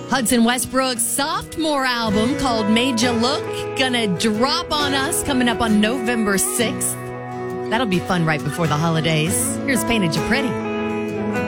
Hudson Westbrook's sophomore album called Made Ya Look gonna drop on us coming up on November 6th. That'll be fun right before the holidays. Here's Painted You Pretty.